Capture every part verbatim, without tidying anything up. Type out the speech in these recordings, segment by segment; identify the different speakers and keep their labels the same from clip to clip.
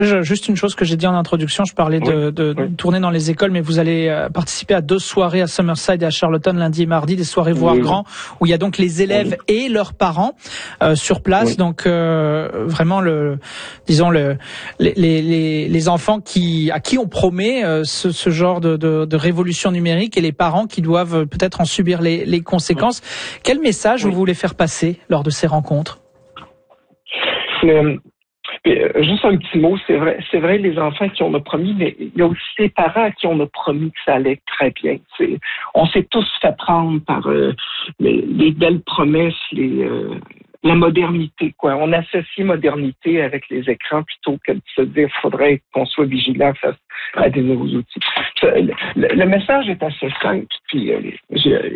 Speaker 1: Je, juste une chose que j'ai dit en introduction, je parlais de, oui, de oui. tourner dans les écoles, mais vous allez euh, participer à deux soirées à Summerside et à Charlottetown lundi et mardi, des soirées Voir oui. Grand, où il y a donc les élèves oui. et leurs parents euh, sur place. Oui. Donc euh, vraiment le, disons le, les, les, les enfants qui à qui on promet euh, ce, ce genre de, de, de révolution numérique et les parents qui doivent peut-être en subir les, les conséquences. Oui. Quel message oui. vous voulez faire passer lors de ces rencontres?
Speaker 2: Euh, juste un petit mot, c'est vrai, c'est vrai les enfants qui on a promis, mais il y a aussi les parents à qui on a promis que ça allait très bien. C'est, on s'est tous fait prendre par euh, les, les belles promesses, les euh, la modernité, quoi. On associe modernité avec les écrans plutôt que de se dire qu'il faudrait qu'on soit vigilant face à des nouveaux outils. Le, le message est assez simple, puis euh, j'ai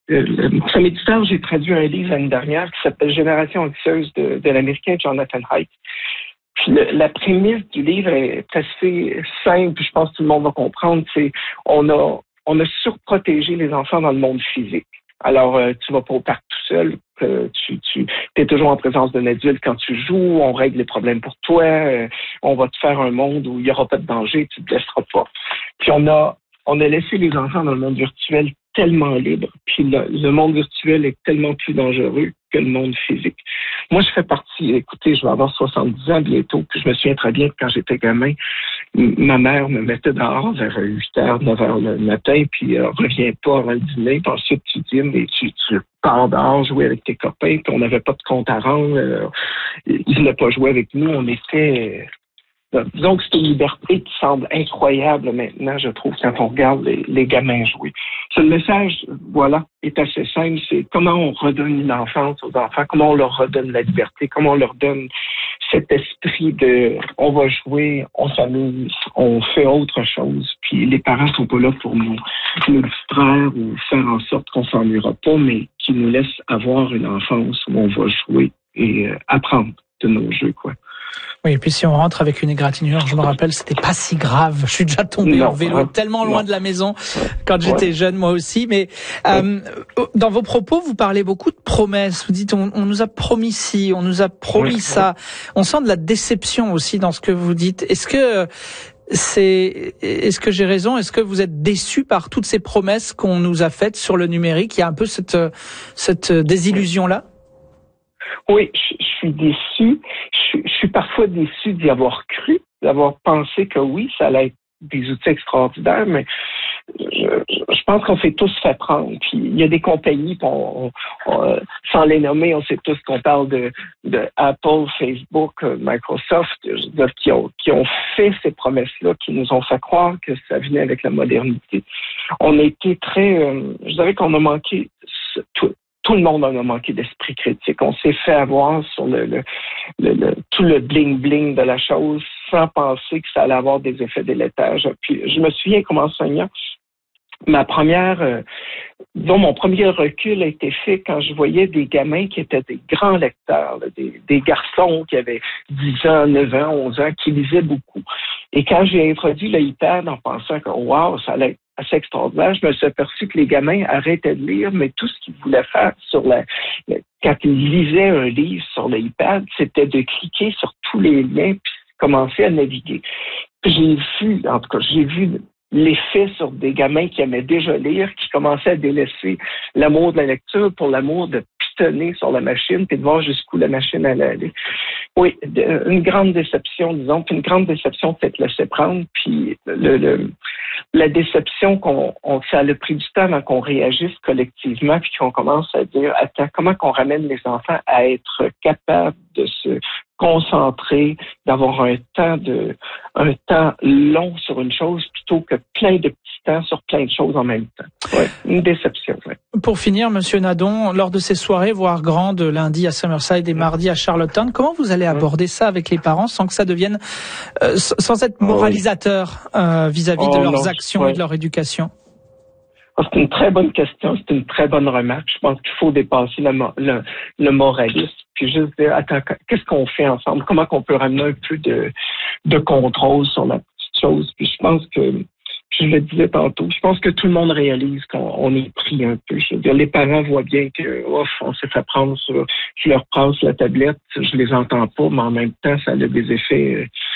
Speaker 2: Le samedi soir, j'ai traduit un livre l'année dernière qui s'appelle Génération anxieuse de, de l'Américain Jonathan Haidt. Puis le, la prémisse du livre est assez simple, je pense que tout le monde va comprendre, c'est on a on a surprotégé les enfants dans le monde physique. Alors, euh, tu vas pas au parc tout seul, euh, tu, tu es toujours en présence d'un adulte quand tu joues, on règle les problèmes pour toi, euh, on va te faire un monde où il n'y aura pas de danger, tu te blesseras pas. Puis on a on a laissé les enfants dans le monde virtuel tellement libre, puis le, le monde virtuel est tellement plus dangereux que le monde physique. Moi, je fais partie, écoutez, je vais avoir soixante-dix ans bientôt, puis je me souviens très bien que quand j'étais gamin, m- ma mère me mettait dehors vers huit heures, neuf heures le matin, puis euh, reviens pas avant le dîner, puis ensuite tu dînes et tu, tu pars dehors jouer avec tes copains, puis on n'avait pas de compte à rendre, euh, ils venaient pas jouer avec nous, on était... Donc, c'est une liberté qui semble incroyable maintenant, je trouve, quand on regarde les, les gamins jouer. Ce message, voilà, est assez simple. C'est comment on redonne une enfance aux enfants, comment on leur redonne la liberté, comment on leur donne cet esprit de on va jouer, on s'amuse, on fait autre chose. Puis les parents sont pas là pour nous, nous distraire ou faire en sorte qu'on s'ennuiera pas, mais qui nous laissent avoir une enfance où on va jouer et euh, apprendre de nos jeux, quoi.
Speaker 1: Oui, et puis si on rentre avec une égratignure, je me rappelle, c'était pas si grave. Je suis déjà tombé non, en vélo hein, tellement loin non. de la maison quand j'étais ouais. jeune, moi aussi. Mais euh, ouais. dans vos propos, vous parlez beaucoup de promesses. Vous dites, on, on nous a promis ci, on nous a promis ouais. ça. On sent de la déception aussi dans ce que vous dites. Est-ce que c'est, est-ce que j'ai raison? Est-ce que vous êtes déçus par toutes ces promesses qu'on nous a faites sur le numérique? Il y a un peu cette, cette désillusion-là?
Speaker 2: Oui, je, je suis déçu. Je, je suis parfois déçu d'y avoir cru, d'avoir pensé que oui, ça allait être des outils extraordinaires, mais je, je pense qu'on s'est tous fait prendre. Puis il y a des compagnies, on, on, sans les nommer, on sait tous qu'on parle de, de Apple, Facebook, Microsoft, je veux dire, qui ont, qui ont fait ces promesses-là, qui nous ont fait croire que ça venait avec la modernité. On a été très, euh, je dirais qu'on a manqué tout. Tout le monde en a manqué d'esprit critique. On s'est fait avoir sur le, le, le, le tout le bling-bling de la chose sans penser que ça allait avoir des effets délétères. Puis je me souviens comme enseignant, ma première, euh, dont mon premier recul a été fait quand je voyais des gamins qui étaient des grands lecteurs, là, des, des garçons qui avaient dix ans, neuf ans, onze ans, qui lisaient beaucoup. Et quand j'ai introduit l'iPad en pensant que wow, ça allait être assez extraordinaire, je me suis aperçu que les gamins arrêtaient de lire, mais tout ce qu'ils voulaient faire sur la, la quand ils lisaient un livre sur l'iPad, c'était de cliquer sur tous les liens puis commencer à naviguer. Puis j'ai vu, en tout cas, j'ai vu l'effet sur des gamins qui aimaient déjà lire, qui commençaient à délaisser l'amour de la lecture pour l'amour de pitonner sur la machine puis de voir jusqu'où la machine allait aller. Oui, une grande déception, disons, puis une grande déception de s'être laissé prendre, puis le, le, la déception qu'on on, ça a pris du temps avant qu'on réagisse collectivement, puis qu'on commence à dire, attends, comment qu'on ramène les enfants à être capables de se concentrer, d'avoir un temps de un temps long sur une chose plutôt que plein de petits temps sur plein de choses en même temps. Ouais, une déception. Ouais.
Speaker 1: Pour finir, Monsieur Nadon, lors de ces soirées Voir Grand de lundi à Summerside et mardi à Charlottetown, comment vous allez aborder ça avec les parents sans que ça devienne, euh, sans être moralisateur euh, vis-à-vis oh, de leurs non, actions ouais. et de leur éducation?
Speaker 2: C'est une très bonne question, c'est une très bonne remarque. Je pense qu'il faut dépasser le, le, le moralisme, puis juste dire, attends, qu'est-ce qu'on fait ensemble? Comment qu'on peut ramener un peu de, de contrôle sur la petite chose? Puis je pense que, je le disais tantôt, je pense que tout le monde réalise qu'on on est pris un peu. Je veux dire, les parents voient bien que, ouf, on s'est fait prendre sur, je leur passe la tablette, je les entends pas, mais en même temps, ça a des effets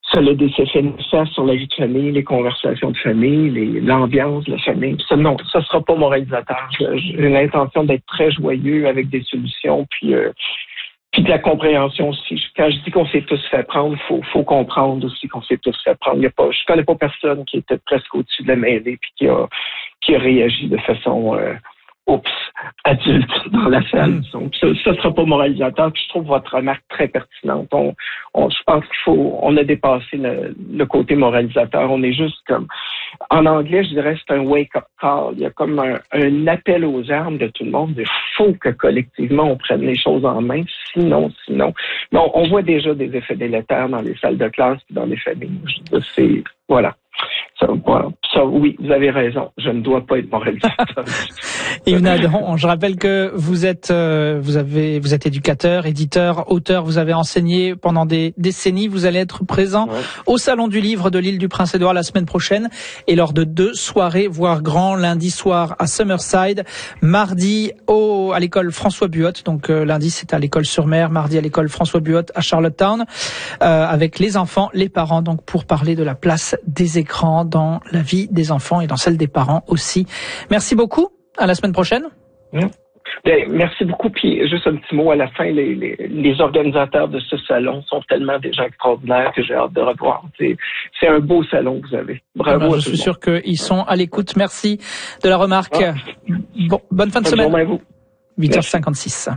Speaker 2: ça a des effets nécessaires sur la vie de famille, les conversations de famille, les, l'ambiance de la famille. Ça, non, ça sera pas moralisateur. J'ai l'intention d'être très joyeux avec des solutions, puis, euh, puis de la compréhension aussi. Quand je dis qu'on s'est tous fait prendre, faut, faut comprendre aussi qu'on s'est tous fait prendre. Il y a pas, je connais pas personne qui était presque au-dessus de la mêlée puis qui a, qui a réagi de façon euh, oups, adulte dans la salle. Donc, ça ne sera pas moralisateur. Puis je trouve votre remarque très pertinente. On, on, je pense qu'il faut, on a dépassé le, le côté moralisateur. On est juste comme, en anglais, je dirais c'est un wake-up call. Il y a comme un, un appel aux armes de tout le monde. Il faut que collectivement on prenne les choses en main. Sinon, sinon, mais on, on voit déjà des effets délétères dans les salles de classe et dans les familles. Je, c'est, voilà. Ça, voilà. Ça, oui, vous avez raison. Je ne dois pas être moralisateur.
Speaker 1: Yves Nadon, je rappelle que vous êtes, euh, vous avez, vous êtes éducateur, éditeur, auteur. Vous avez enseigné pendant des décennies. Vous allez être présent ouais. au Salon du Livre de l'île du Prince-Édouard la semaine prochaine et lors de deux soirées, voire grand, lundi soir à Summerside, mardi au à l'école François Buot. Donc euh, lundi c'est à l'école sur Mer, mardi à l'école François Buot à Charlottetown, euh, avec les enfants, les parents. Donc pour parler de la place des écrans dans la vie des enfants et dans celle des parents aussi. Merci beaucoup. À la semaine prochaine.
Speaker 2: Mmh. Bien, merci beaucoup. Puis juste un petit mot à la fin, les, les, les organisateurs de ce salon sont tellement des gens extraordinaires que j'ai hâte de revoir. C'est, c'est un beau salon que vous avez. Bravo.
Speaker 1: Ben, je suis sûr qu'ils sont à l'écoute. Merci de la remarque. Ah. Bon, bonne fin de bonne semaine.
Speaker 2: À vous.
Speaker 1: huit heures cinquante-six.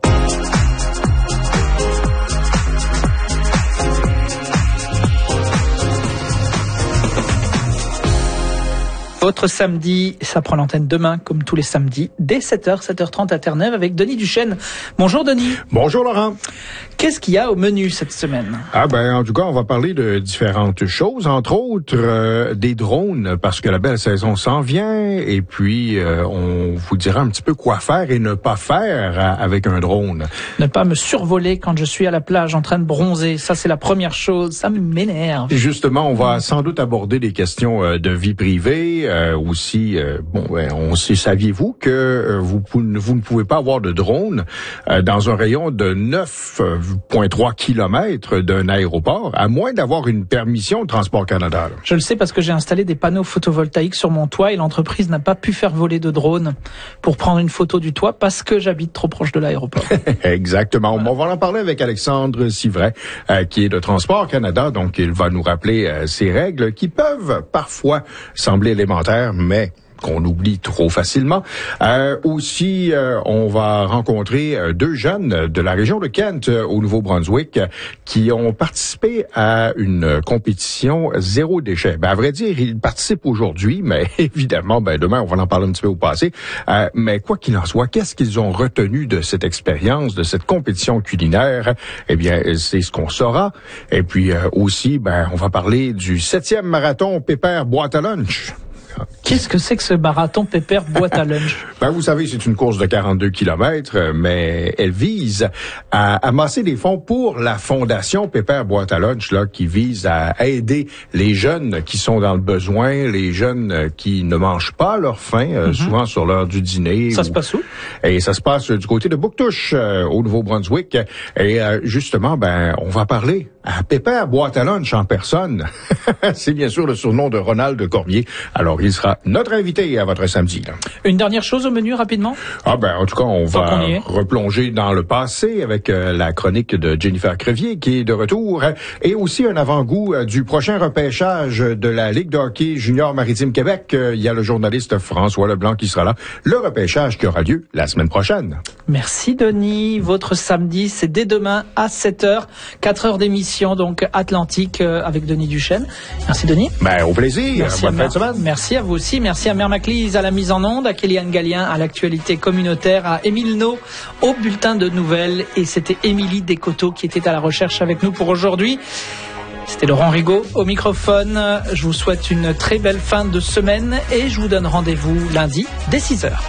Speaker 1: Votre samedi, ça prend l'antenne demain, comme tous les samedis, dès sept heures, sept heures trente à Terre-Neuve avec Denis Duchesne. Bonjour Denis.
Speaker 3: Bonjour Laurent.
Speaker 1: Qu'est-ce qu'il y a au menu cette semaine?
Speaker 3: Ah ben, en tout cas, on va parler de différentes choses, entre autres euh, des drones, parce que la belle saison s'en vient, et puis euh, on vous dira un petit peu quoi faire et ne pas faire avec un drone.
Speaker 1: Ne pas me survoler quand je suis à la plage en train de bronzer, ça c'est la première chose, ça m'énerve.
Speaker 3: Justement, on va sans doute aborder des questions euh, de vie privée, euh, aussi, euh, bon, ben, on sait, saviez-vous que euh, vous, vous ne pouvez pas avoir de drone euh, dans un rayon de neuf virgule trois kilomètres d'un aéroport, à moins d'avoir une permission de Transport Canada. Là.
Speaker 1: Je le sais parce que j'ai installé des panneaux photovoltaïques sur mon toit et l'entreprise n'a pas pu faire voler de drone pour prendre une photo du toit parce que j'habite trop proche de l'aéroport.
Speaker 3: Exactement. Voilà. On va en parler avec Alexandre Sivray, euh, qui est de Transport Canada. Donc, il va nous rappeler euh, ces règles qui peuvent parfois sembler élémentaires, mais qu'on oublie trop facilement. Euh, aussi, euh, on va rencontrer euh, deux jeunes de la région de Kent, euh, au Nouveau-Brunswick, euh, qui ont participé à une compétition zéro déchet. Ben, à vrai dire, ils participent aujourd'hui, mais évidemment, ben, demain, on va en parler un petit peu au passé. Euh, mais quoi qu'il en soit, qu'est-ce qu'ils ont retenu de cette expérience, de cette compétition culinaire? Eh bien, c'est ce qu'on saura. Et puis euh, aussi, ben, on va parler du septième marathon Pépère boîte à lunch.
Speaker 1: Qu'est-ce que c'est que ce marathon Pépère boîte à lunch?
Speaker 3: Ben, vous savez, c'est une course de quarante-deux kilomètres, mais elle vise à amasser des fonds pour la fondation Pépère boîte à lunch, là, qui vise à aider les jeunes qui sont dans le besoin, les jeunes qui ne mangent pas leur faim, euh, mm-hmm. souvent sur l'heure du dîner.
Speaker 1: Ça
Speaker 3: ou...
Speaker 1: se passe où?
Speaker 3: Et ça se passe du côté de Bouctouche, euh, au Nouveau-Brunswick. Et euh, justement, ben, on va parler à Pépère boîte à lunch en personne. C'est bien sûr le surnom de Ronald Cormier. Alors, il sera notre invité à votre samedi. Là.
Speaker 1: Une dernière chose au menu, rapidement?
Speaker 3: Ah ben, en tout cas, on
Speaker 1: Tant
Speaker 3: va replonger dans le passé avec euh, la chronique de Jennifer Crevier qui est de retour et aussi un avant-goût euh, du prochain repêchage de la Ligue de hockey junior Maritime Québec. Euh, il y a le journaliste François Leblanc qui sera là. Le repêchage qui aura lieu la semaine prochaine.
Speaker 1: Merci Denis. Votre samedi, c'est dès demain à sept heures. quatre heures d'émission, donc Atlantique euh, avec Denis Duchesne. Merci Denis.
Speaker 3: Ben, au plaisir.
Speaker 1: Merci
Speaker 3: Bonne
Speaker 1: à
Speaker 3: fin de semaine.
Speaker 1: Merci à vous aussi. Merci à Mère Maclise à la mise en onde, à Kéliane Gallien à l'actualité communautaire, à Émile No au bulletin de nouvelles. Et c'était Émilie Descoteaux qui était à la recherche avec nous pour aujourd'hui. C'était Laurent Rigaud au microphone. Je vous souhaite une très belle fin de semaine et je vous donne rendez-vous lundi dès six heures.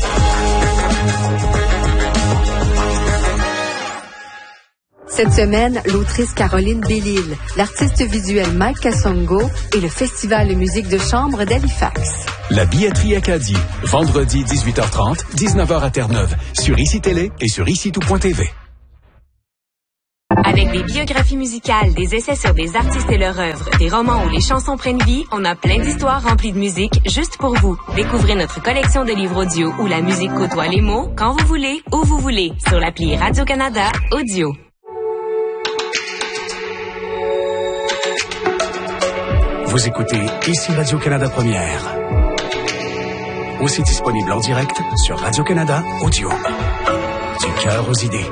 Speaker 4: Cette semaine, l'autrice Caroline Bellil, l'artiste visuel Mike Kassongo et le Festival de musique de chambre d'Halifax.
Speaker 5: La billetterie Acadie, vendredi dix-huit heures trente, dix-neuf heures à Terre-Neuve, sur Ici Télé et sur ici tout point T V.
Speaker 6: Avec des biographies musicales, des essais sur des artistes et leur œuvre, des romans où les chansons prennent vie, on a plein d'histoires remplies de musique juste pour vous. Découvrez notre collection de livres audio où la musique côtoie les mots quand vous voulez, où vous voulez, sur l'appli Radio-Canada Audio.
Speaker 5: Vous écoutez ici Radio-Canada Première. Aussi disponible en direct sur Radio-Canada Audio. Du cœur aux idées.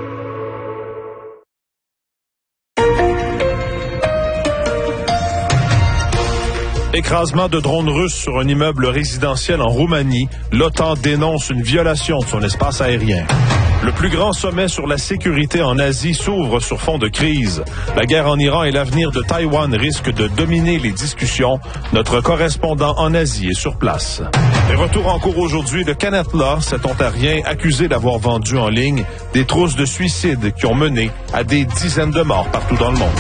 Speaker 7: Écrasement de drones russes sur un immeuble résidentiel en Roumanie. L'OTAN dénonce une violation de son espace aérien. Le plus grand sommet sur la sécurité en Asie s'ouvre sur fond de crise. La guerre en Iran et l'avenir de Taïwan risquent de dominer les discussions. Notre correspondant en Asie est sur place. Et retour en cours aujourd'hui de Kenneth Law, cet Ontarien accusé d'avoir vendu en ligne des trousses de suicide qui ont mené à des dizaines de morts partout dans le monde.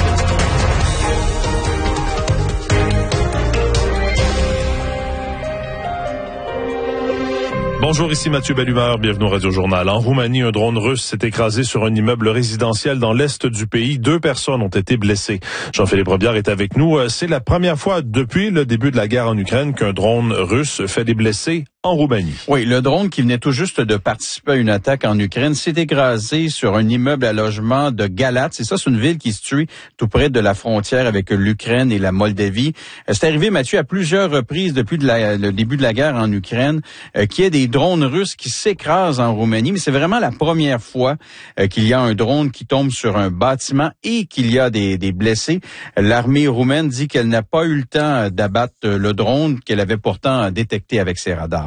Speaker 7: Bonjour, ici Mathieu Bellumeur, bienvenue au Radio Journal. En Roumanie, un drone russe s'est écrasé sur un immeuble résidentiel dans l'est du pays. Deux personnes ont été blessées. Jean-Philippe Robillard est avec nous. C'est la première fois depuis le début de la guerre en Ukraine qu'un drone russe fait des blessés en Roumanie.
Speaker 8: Oui, le drone qui venait tout juste de participer à une attaque en Ukraine s'est écrasé sur un immeuble à logement de Galat. C'est ça, c'est une ville qui se situe tout près de la frontière avec l'Ukraine et la Moldavie. C'est arrivé, Mathieu, à plusieurs reprises depuis de la, le début de la guerre en Ukraine, euh, qu'il y ait des drones russes qui s'écrasent en Roumanie. Mais c'est vraiment la première fois euh, qu'il y a un drone qui tombe sur un bâtiment et qu'il y a des, des blessés. L'armée roumaine dit qu'elle n'a pas eu le temps d'abattre le drone qu'elle avait pourtant détecté avec ses radars.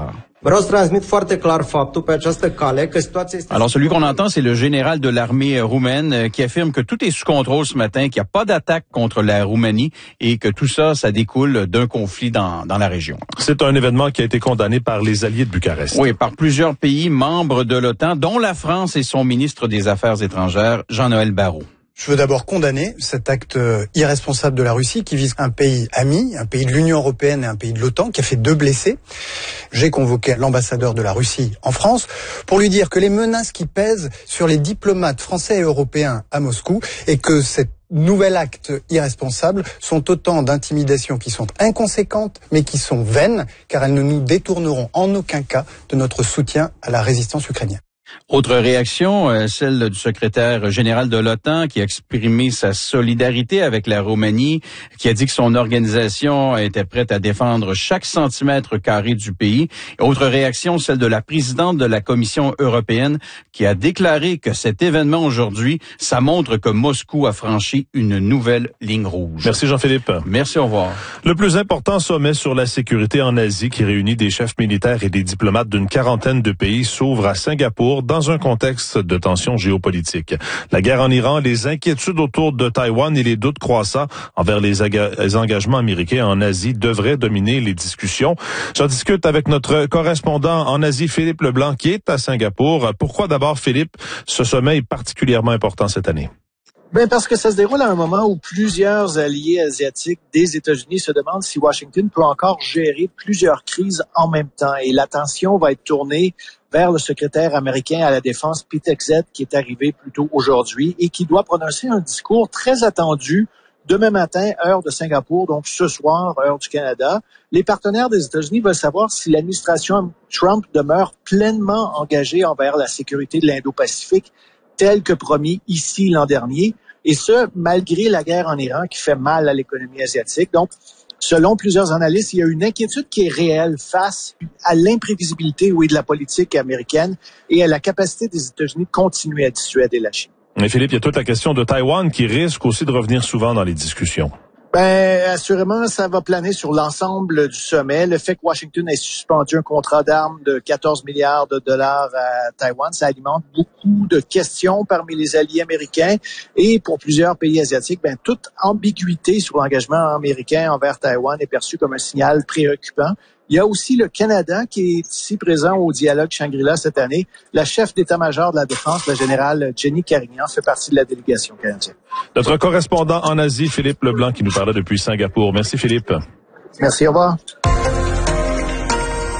Speaker 8: Alors, celui qu'on entend, c'est le général de l'armée roumaine qui affirme que tout est sous contrôle ce matin, qu'il n'y a pas d'attaque contre la Roumanie et que tout ça, ça découle d'un conflit dans, dans la région.
Speaker 7: C'est un événement qui a été condamné par les alliés de Bucarest.
Speaker 8: Oui, par plusieurs pays membres de l'OTAN, dont la France et son ministre des Affaires étrangères, Jean-Noël Barrot.
Speaker 9: Je veux d'abord condamner cet acte irresponsable de la Russie qui vise un pays ami, un pays de l'Union européenne et un pays de l'OTAN qui a fait deux blessés. J'ai convoqué l'ambassadeur de la Russie en France pour lui dire que les menaces qui pèsent sur les diplomates français et européens à Moscou et que cet nouvel acte irresponsable sont autant d'intimidations qui sont inconséquentes mais qui sont vaines car elles ne nous détourneront en aucun cas de notre soutien à la résistance ukrainienne.
Speaker 8: Autre réaction, euh, celle du secrétaire général de l'OTAN qui a exprimé sa solidarité avec la Roumanie, qui a dit que son organisation était prête à défendre chaque centimètre carré du pays. Autre réaction, celle de la présidente de la Commission européenne qui a déclaré que cet événement aujourd'hui, ça montre que Moscou a franchi une nouvelle ligne rouge.
Speaker 7: Merci Jean-Philippe.
Speaker 8: Merci, au revoir.
Speaker 7: Le plus important sommet sur la sécurité en Asie qui réunit des chefs militaires et des diplomates d'une quarantaine de pays s'ouvre à Singapour dans un contexte de tensions géopolitiques. La guerre en Iran, les inquiétudes autour de Taïwan et les doutes croissants envers les, les engagements américains en Asie devraient dominer les discussions. J'en discute avec notre correspondant en Asie, Philippe Leblanc, qui est à Singapour. Pourquoi d'abord, Philippe, ce sommet est particulièrement important cette année?
Speaker 10: Ben parce que ça se déroule à un moment où plusieurs alliés asiatiques des États-Unis se demandent si Washington peut encore gérer plusieurs crises en même temps. Et l'attention va être tournée vers le secrétaire américain à la Défense, Pete Hegseth, qui est arrivé plus tôt aujourd'hui et qui doit prononcer un discours très attendu demain matin, heure de Singapour, donc ce soir, heure du Canada. Les partenaires des États-Unis veulent savoir si l'administration Trump demeure pleinement engagée envers la sécurité de l'Indo-Pacifique, tel que promis ici l'an dernier, et ce, malgré la guerre en Iran qui fait mal à l'économie asiatique. Donc, selon plusieurs analystes, il y a une inquiétude qui est réelle face à l'imprévisibilité, oui, de la politique américaine et à la capacité des États-Unis de continuer à dissuader la Chine.
Speaker 7: Mais Philippe, il y a toute la question de Taïwan qui risque aussi de revenir souvent dans les discussions.
Speaker 10: Ben, assurément, ça va planer sur l'ensemble du sommet. Le fait que Washington ait suspendu un contrat d'armes de quatorze milliards de dollars à Taïwan, ça alimente beaucoup de questions parmi les alliés américains et pour plusieurs pays asiatiques. Ben, toute ambiguïté sur l'engagement américain envers Taïwan est perçue comme un signal préoccupant. Il y a aussi le Canada qui est ici présent au dialogue Shangri-La cette année. La chef d'état-major de la Défense, la générale Jenny Carignan, fait partie de la délégation canadienne.
Speaker 7: Notre correspondant en Asie, Philippe Leblanc, qui nous parlait depuis Singapour. Merci Philippe.
Speaker 10: Merci, au revoir.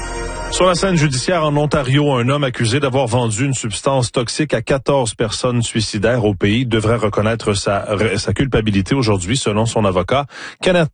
Speaker 7: Sur la scène judiciaire en Ontario, un homme accusé d'avoir vendu une substance toxique à quatorze personnes suicidaires au pays devrait reconnaître sa, sa culpabilité aujourd'hui, selon son avocat. Kenneth